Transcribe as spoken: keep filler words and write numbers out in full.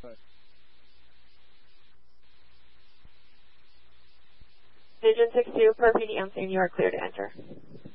Vision six two, per P D M, and you are clear to enter.